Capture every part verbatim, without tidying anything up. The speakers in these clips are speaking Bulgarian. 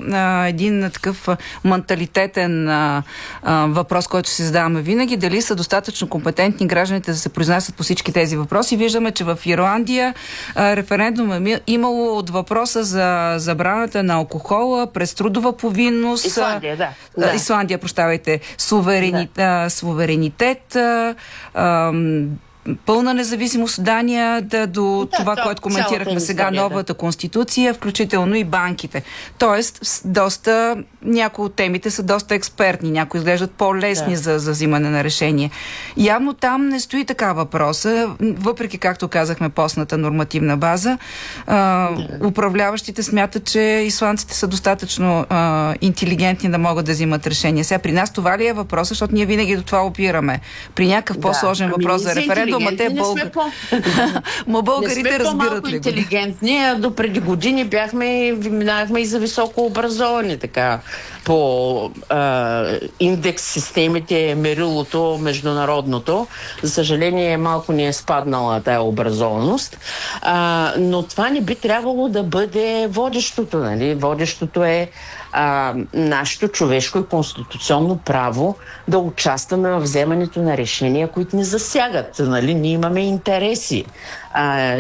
а, един такъв менталитетен а, а, въпрос, който се задаваме винаги. Дали са достатъчно компетентни гражданите да се произнасят по всички тези въпроси. Виждаме, че в Ирландия а, референдум е имало от въпроса за забраната на алкохола през трудова повинност. Исландия, да. А, да. Исландия, прощавайте, суверени, да. а, суверенитет, а, а, пълна независимост от Дания да, до да, това, да, което коментирахме сега, история, новата да. конституция, включително и банките. Тоест, доста, някои от темите са доста експертни, някои изглеждат по-лесни да. за, за взимане на решение. Явно там не стои така въпроса, въпреки, както казахме, постната нормативна база. А, да. Управляващите смятат, че исландците са достатъчно а, интелигентни да могат да взимат решение. Сега при нас това ли е въпрос, защото ние винаги до това опираме. При някакъв да. по-сложен ами въпрос за референдум, Ма те българ... по... Ма българите разбират ли? Интелигентни, а до преди години бяхме, минахме и за високо образовани, така, по а, индекс системите, мерилото, международното. За съжаление, малко ни е спаднала тая образованост. А, но това не би трябвало да бъде водещото, нали? Водещото е а, нашето човешко и конституционно право да участваме в вземането на решения, които ни засягат. Нали? Ние имаме интереси. А,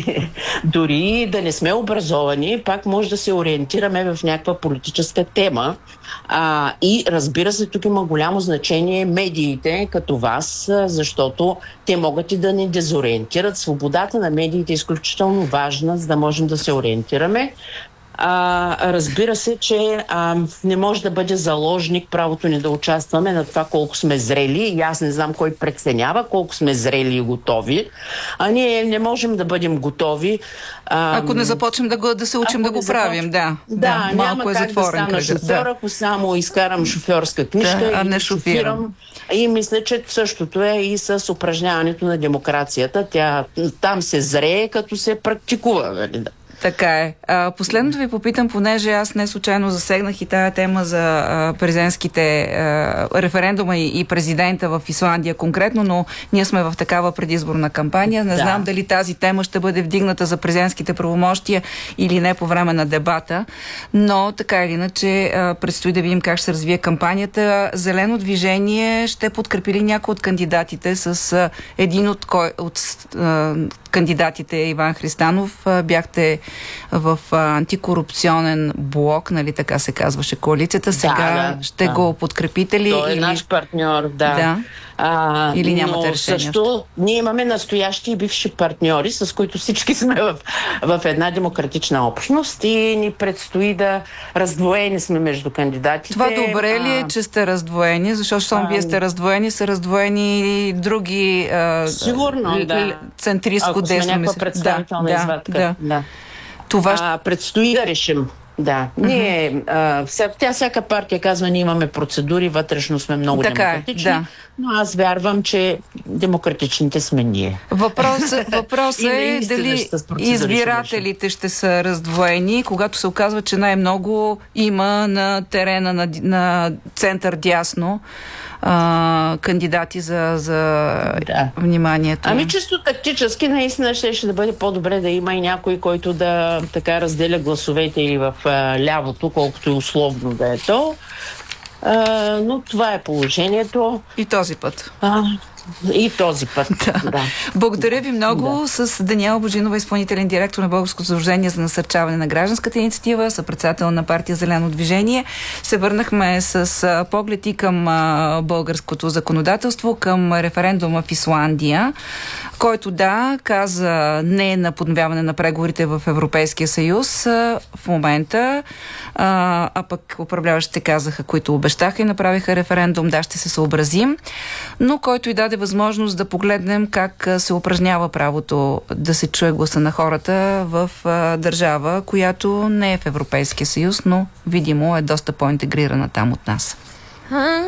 дори да не сме образовани, пак може да се ориентираме в някаква политическа тема. А, и разбира се, тук има голямо значение медиите като вас, защото те могат и да ни дезориентират. Свободата на медиите е изключително важна, за да можем да се ориентираме. А, разбира се, че а, не може да бъде заложник правото ни да участваме на това колко сме зрели. И аз не знам кой преценява колко сме зрели и готови. А ние не можем да бъдем готови. А, ако не започнем да, го, да се учим да го започнем, правим, да. Да, да малко няма е как да стана кръгът, шофьор, да. ако само изкарам шофьорска книжка да, а не и шофирам. И мисля, че същото е и с упражняването на демокрацията. Тя там се зрее, като се практикува. Така е. А, последното ви попитам, понеже аз не случайно засегнах и тая тема за а, президентските а, референдума и, и президента в Исландия конкретно, но ние сме в такава предизборна кампания. Не да. знам дали тази тема ще бъде вдигната за президентските правомощия или не по време на дебата, но така или иначе а, предстои да видим как ще се развие кампанията. Зелено движение ще подкрепи ли някой от кандидатите с а, един от, кой, от а, кандидатите Иван Христанов. А, бяхте в а, антикорупционен блок, нали така се казваше коалицията. Сега да, да, ще да. го подкрепите ли? Той е или... наш партньор, да. да. А, или нямате но решение? също ние имаме настоящи и бивши партньори, с които всички сме в, в една демократична общност и ни предстои да раздвоени сме между кандидатите. Това добре ли е, че сте раздвоени? Защото щом вие сте раздвоени, са раздвоени и други а, сигурно, да. центристко десно. Ако сме някаква представителна да, извадка. Да. Да. Това... А, предстои да решим. Да, ние, uh-huh. а, вся, тя всяка партия казва, ние имаме процедури, вътрешно сме много така демократични, е, да. Но аз вярвам, че демократичните сме ние. Въпросът въпрос е дали избирателите ще са раздвоени, когато се оказва, че най-много има на терена на, на център-дясно а, кандидати за, за да. вниманието. Ами чисто тактически наистина ще, ще да бъде по-добре да има и някой, който да така разделя гласовете или в а, лявото, колкото и условно да е то. А, но това е положението. И този път. А, и този път, да. да. Благодаря ви много. Да. С Даниела Божинова, изпълнителен директор на Българското сдружение за насърчаване на гражданската инициатива, съпредседател на партия Зелено движение. Се върнахме с а, поглед и към а, българското законодателство, към референдума в Исландия, който да, каза не на подновяване на преговорите в Европейския съюз а, в момента, а, а пък управляващите казаха, които обещаха и направиха референдум, да, ще се съобразим, но който и даде възможност да погледнем как се упражнява правото да се чуе гласа на хората в а, държава, която не е в Европейския съюз, но видимо е доста по-интегрирана там от нас.